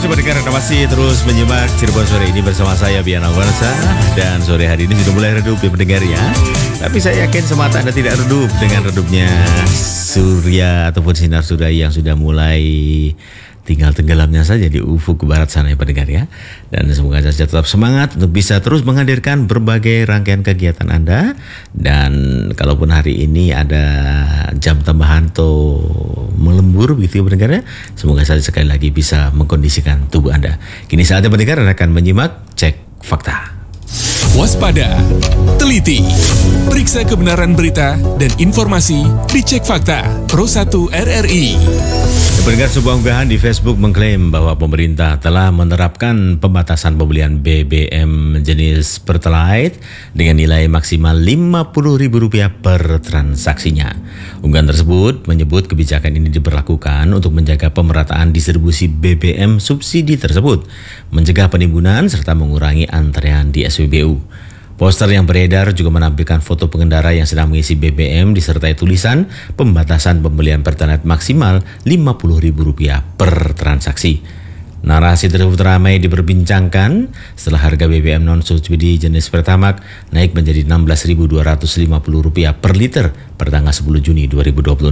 kasih pendengar Anda masih terus menyimak Cirebon sore ini bersama saya Biana Warsa. Dan sore hari ini sudah mulai redup ya pendengar ya. Tapi saya yakin semata Anda tidak redup dengan redupnya surya ataupun sinar surya yang sudah mulai tinggal tenggelamnya saja di ufuk barat sana ya pendengar ya. Dan semoga saja tetap semangat untuk bisa terus menghadirkan berbagai rangkaian kegiatan Anda. Dan kalaupun hari ini ada jam tambahan atau melembur begitu ya pendengar ya, semoga saja sekali lagi bisa mengkondisikan tubuh Anda. Kini saatnya pendengar Anda akan menyimak Cek Fakta. Waspada, teliti, periksa kebenaran berita dan informasi di Cek Fakta Pro 1 RRI. Pendengar, sebuah unggahan di Facebook mengklaim bahwa pemerintah telah menerapkan pembatasan pembelian BBM jenis Pertalite dengan nilai maksimal Rp50.000 per transaksinya. Unggahan tersebut menyebut kebijakan ini diberlakukan untuk menjaga pemerataan distribusi BBM subsidi tersebut, mencegah penimbunan serta mengurangi antrean di SPBU. Poster yang beredar juga menampilkan foto pengendara yang sedang mengisi BBM disertai tulisan pembatasan pembelian Pertalite maksimal Rp50.000 per transaksi. Narasi tersebut ramai diperbincangkan setelah harga BBM non-subsidi jenis Pertamax naik menjadi Rp16.250 per liter pada tanggal 10 Juni 2026.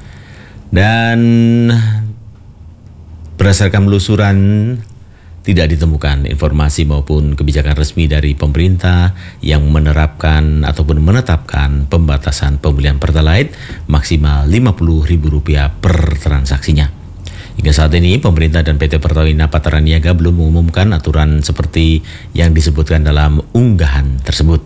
Dan berdasarkan penelusuran, tidak ditemukan informasi maupun kebijakan resmi dari pemerintah yang menerapkan ataupun menetapkan pembatasan pembelian Pertalite maksimal Rp50.000 per transaksinya. Hingga saat ini, pemerintah dan PT Pertamina Patraniaga belum mengumumkan aturan seperti yang disebutkan dalam unggahan tersebut.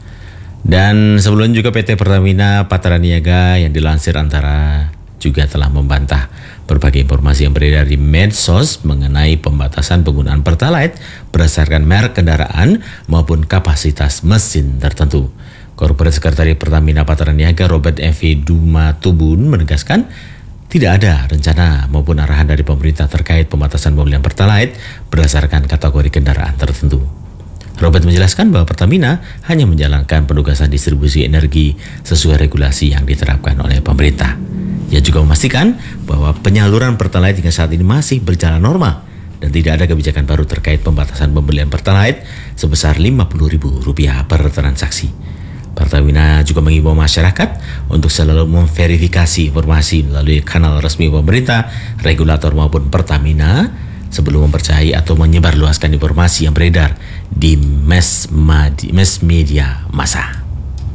Dan sebelum juga PT Pertamina Patraniaga yang dilansir Antara juga telah membantah berbagai informasi yang beredar di medsos mengenai pembatasan penggunaan Pertalite berdasarkan merek kendaraan maupun kapasitas mesin tertentu. Korporat Sekretari Pertamina Patraniaga Robert F. Dumatubun menegaskan tidak ada rencana maupun arahan dari pemerintah terkait pembatasan pembelian Pertalite berdasarkan kategori kendaraan tertentu. Robert menjelaskan bahwa Pertamina hanya menjalankan penugasan distribusi energi sesuai regulasi yang diterapkan oleh pemerintah. Ia juga memastikan bahwa penyaluran Pertalite hingga saat ini masih berjalan normal dan tidak ada kebijakan baru terkait pembatasan pembelian Pertalite sebesar Rp50.000 per transaksi. Pertamina juga mengimbau masyarakat untuk selalu memverifikasi informasi melalui kanal resmi pemerintah, regulator maupun Pertamina sebelum mempercayai atau menyebarluaskan informasi yang beredar di mass media massa.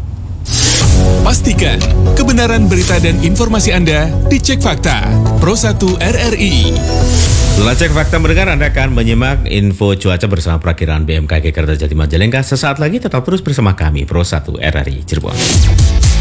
Pastikan kebenaran berita dan informasi Anda di Cek Fakta Pro 1 RRI. Setelah Cek Fakta mendengar, Anda akan menyimak info cuaca bersama perakiraan BMKG Kertajati Majalengka. Sesaat lagi tetap terus bersama kami Pro 1 RRI Cirebon.